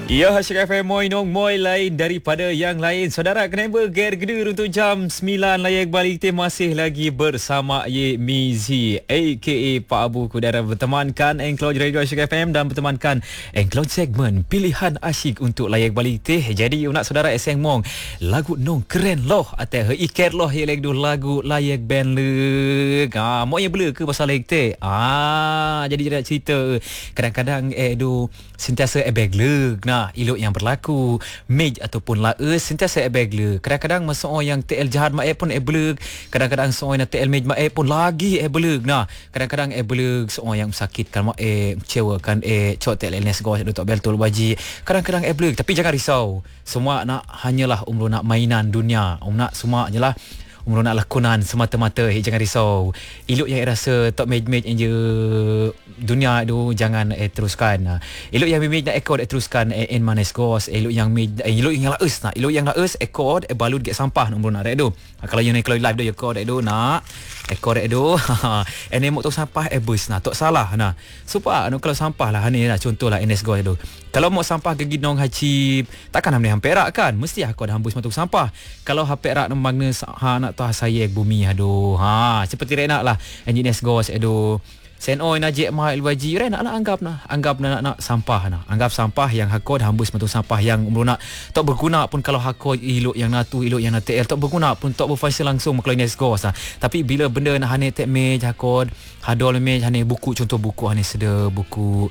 Ya, Syirah FM Moi Nong Moi lain daripada yang lain. Saudara, kenapa ger-geder untuk jam 9 layak balik masih lagi bersama Ye Mizi aka Pak Abu Kudara bertemankan Encloj Radio Syirah FM dan bertemankan Encloj segmen pilihan asyik untuk layak balik. Jadi nak saudara eseng mong lagu nong keren loh atau iket loh ye lagu layak band le. Mau ye bela ke pasal layak teh. Jadi dia cerita kadang-kadang sentiasa beg le. Nah, ilok yang berlaku mej ataupun laes sentiasa begler. Kadang-kadang masa orang yang TL jahat mak pun beleg. Kadang-kadang seorang yang TL mej mak pun lagi beleg. Nah, kadang-kadang beleg seorang yang sakitkan mak kecewakan cok TL nes go tok bel tul baji. Kadang-kadang beleg, tapi jangan risau. Semua nak hanyalah umur nak mainan dunia. Nak semua jelah umur nak lakonan semata-mata. Jangan risau. Ilok yang rasa tok mej-mej je dunia tu jangan teruskan. Elok yang mej nak ekor teruskan en manes gos. Elok yang elok yang laes nak. Elok yang laes ekor balut get sampah umur nak tu. Kalau you nak kalau live dia ekor tu nak ekor tu. Ene mok tok sampah bus nak tok salah nah. Supaya kalau sampah lah ni lah contohlah NS gos tu. Kalau mau sampah ke ginong hacip takkan hamne hamperak kan. Mesti aku ada hambus matuk sampah. Kalau hamperak magna nak tahu saya bumi aduh. Seperti renak lah NS gos aduh. Senoi najik mahal waji nak anggap nak sampah nah. Anggap sampah yang hakod hambus matuk sampah yang umur nak tak berguna pun kalau hakod ilok yang natu ilok yang TL tak berguna pun tak berfungsi langsung kalau NS gos. Tapi bila benda nak hane tek mej hakod hadol mej hane buku contoh buku hane seda buku